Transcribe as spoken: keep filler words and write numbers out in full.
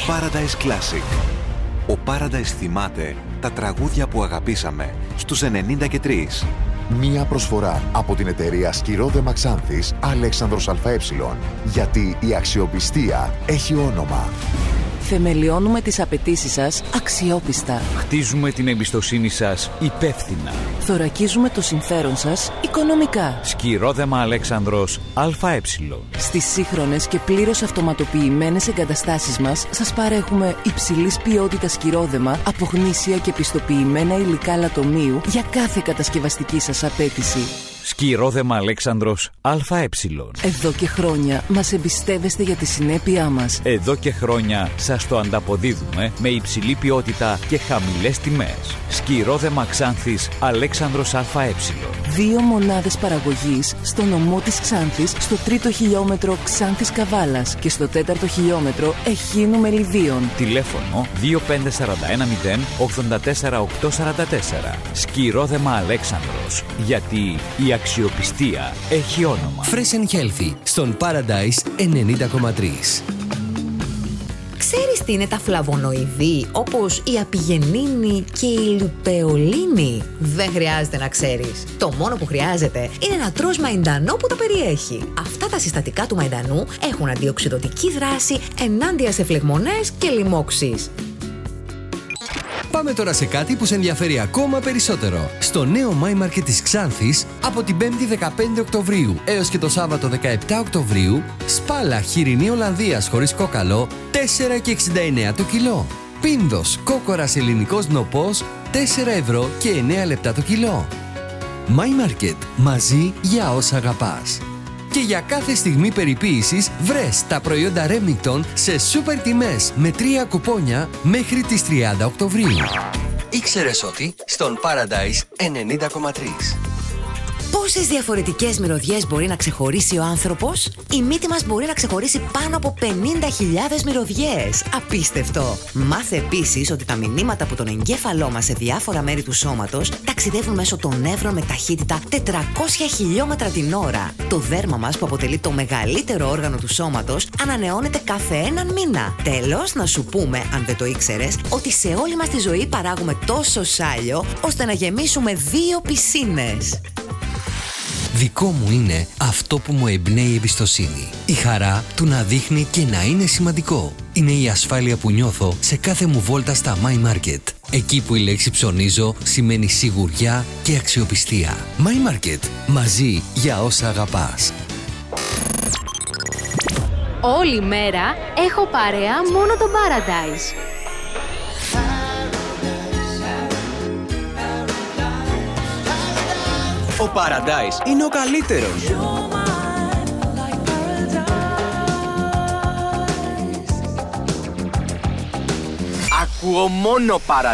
Paradise Classic. Ο Paradise θυμάται τα τραγούδια που αγαπήσαμε στους ενενήντα και τρία. Μία προσφορά από την εταιρεία Σκυρόδεμα Ξάνθης Αλέξανδρος ΑΕ. Γιατί η αξιοπιστία έχει όνομα. Θεμελιώνουμε τις απαιτήσεις σας αξιόπιστα. Χτίζουμε την εμπιστοσύνη σας υπεύθυνα. Θωρακίζουμε το συμφέρον σας οικονομικά. Σκυρόδεμα Αλέξανδρος ΑΕ. Στις σύγχρονες και πλήρως αυτοματοποιημένες εγκαταστάσεις μας σας παρέχουμε υψηλής ποιότητας σκυρόδεμα από γνήσια και πιστοποιημένα υλικά λατομείου για κάθε κατασκευαστική σας απέτηση. Σκυρόδεμα Αλέξανδρος ΑΕ. Εδώ και χρόνια μας εμπιστεύεστε για τη συνέπειά μας. Εδώ και χρόνια σας το ανταποδίδουμε με υψηλή ποιότητα και χαμηλές τιμές. Σκυρόδεμα Ξάνθης Αλέξανδρος ΑΕ. Δύο μονάδες παραγωγής στο νομό της Ξάνθης, στο τρίτο χιλιόμετρο Ξάνθης Καβάλας και στο τέταρτο χιλιόμετρο Εχίνου Μελιδίων. Τηλέφωνο δύο πέντε τέσσερα ένα μηδέν ογδόντα τέσσερα οκτακόσια σαράντα τέσσερα. Σκυρόδεμα Αλέξανδρος. Γιατί η αξιοπιστία έχει όνομα. Fresh and Healthy στον Paradise ενενήντα κόμμα τρία. Ξέρεις τι είναι τα φλαβονοειδή, όπως η απιγενίνη και η λιπεολίνη? Δεν χρειάζεται να ξέρεις. Το μόνο που χρειάζεται είναι να τρως μαϊντανό που τα περιέχει. Αυτά τα συστατικά του μαϊντανού έχουν αντιοξυδωτική δράση ενάντια σε φλεγμονές και λοιμώξεις. Πάμε τώρα σε κάτι που σε ενδιαφέρει ακόμα περισσότερο. Στο νέο My Market της Ξάνθης, από την πέμπτη δεκαπέντε Οκτωβρίου έως και το Σάββατο δεκαεπτά Οκτωβρίου, σπάλα χοιρινή Ολλανδίας χωρίς κόκαλο, τέσσερα και εξήντα εννέα το κιλό. Πίνδος κόκορας ελληνικός νοπός, τέσσερα ευρώ και εννέα λεπτά το κιλό. My Market, μαζί για όσα αγαπάς. Και για κάθε στιγμή περιποίησης βρες τα προϊόντα Remington σε σούπερ τιμές με τρία κουπόνια μέχρι τις τριάντα Οκτωβρίου. Ήξερες ότι στον Paradise ενενήντα κόμμα τρία. Πόσες διαφορετικές μυρωδιές μπορεί να ξεχωρίσει ο άνθρωπος? Η μύτη μας μπορεί να ξεχωρίσει πάνω από πενήντα χιλιάδες μυρωδιές. Απίστευτο! Μάθε επίσης ότι τα μηνύματα από τον εγκέφαλό μας σε διάφορα μέρη του σώματος ταξιδεύουν μέσω των νεύρων με ταχύτητα τετρακόσια χιλιόμετρα την ώρα. Το δέρμα μας, που αποτελεί το μεγαλύτερο όργανο του σώματος, ανανεώνεται κάθε έναν μήνα. Τέλος, να σου πούμε, αν δεν το ήξερες, ότι σε όλη μας τη ζωή παράγουμε τόσο σάλιο ώστε να γεμίσουμε δύο πισίνες. Δικό μου είναι αυτό που μου εμπνέει η εμπιστοσύνη. Η χαρά του να δείχνει και να είναι σημαντικό. Είναι η ασφάλεια που νιώθω σε κάθε μου βόλτα στα My Market. Εκεί που η λέξη ψωνίζω σημαίνει σιγουριά και αξιοπιστία. My Market. Μαζί για όσα αγαπάς. Όλη μέρα έχω παρέα μόνο το Paradise. Ο Paradise είναι ο καλύτερος. Ακούω μόνο Paradise.